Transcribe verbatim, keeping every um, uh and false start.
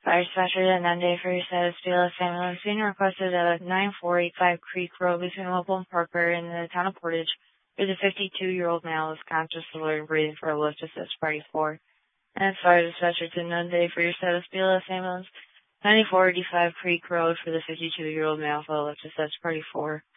Fire dispatcher at Nunde for your status. B L S ambulance being requested at nine four eight five Creek Road between Mobile and Parker in the town of Portage. There's a fifty-two-year-old male who's conscious, alert, and breathing for a lift assist party four. And fire dispatcher to Nunde for your status. B L S ambulance ninety-four eighty-five Creek Road for the fifty-two-year-old male for a lift assist party four.